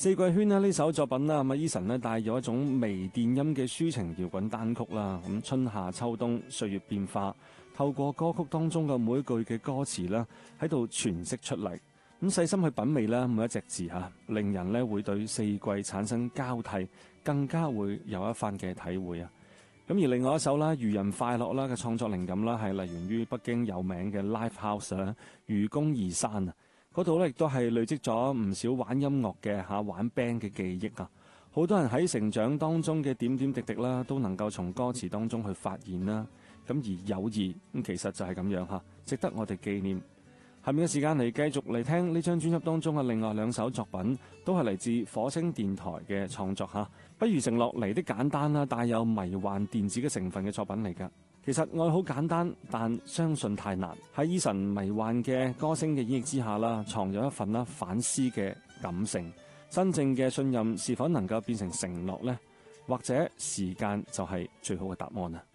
四季圈呢首作品啦，Eason 呢帶有一種微電音嘅抒情搖滾單曲啦，咁春夏秋冬歲月變化，透過歌曲當中嘅每一句嘅歌詞啦，喺度詮釋出嚟。咁細心去品味啦，每一隻字吓，令人呢會對四季產生交替，更加會有一番嘅體會啊！咁而另外一首啦，愚人快樂啦嘅創作靈感啦，係嚟源於北京有名嘅 Live House 啦，愚公移山啊！嗰度咧亦都係累積咗唔少玩音樂嘅玩 band 嘅記憶啊！好多人喺成長當中嘅點點滴滴啦，都能夠從歌詞當中去發現啦。咁而友誼咁其實就係咁樣吓，值得我哋紀念。下面嘅時間嚟繼續嚟聽呢張專輯當中嘅另外兩首作品，都係嚟自火星電台嘅創作吓。不如承諾嚟的簡單啦，帶有迷幻電子嘅成分嘅作品嚟噶。其實愛好簡單，但相信太難。喺 Eason 迷幻嘅歌聲嘅演繹之下啦，藏有一份反思嘅感性。真正嘅信任是否能夠變成承諾呢？或者時間就係最好嘅答案啊！